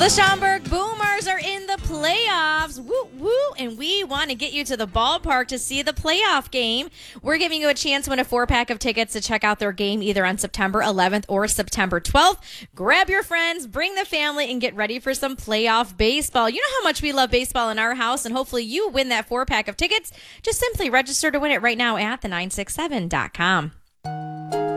The Schaumburg Boomers are in the playoffs. Woo, woo. And we want to get you to the ballpark to see the playoff game. We're giving you a chance to win a 4-pack of tickets to check out their game either on September 11th or September 12th. Grab your friends, bring the family, and get ready for some playoff baseball. You know how much we love baseball in our house, and hopefully you win that 4-pack of tickets. Just simply register to win it right now at the967.com.